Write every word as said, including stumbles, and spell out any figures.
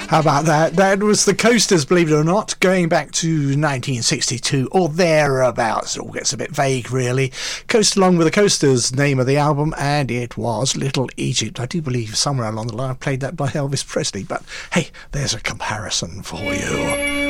How about that? That was the Coasters, believe it or not, going back to nineteen sixty-two or thereabouts. It all gets a bit vague, really. Coast Along with the Coasters, name of the album, and it was Little Egypt. I do believe somewhere along the line I played that by Elvis Presley, but hey, there's a comparison for you.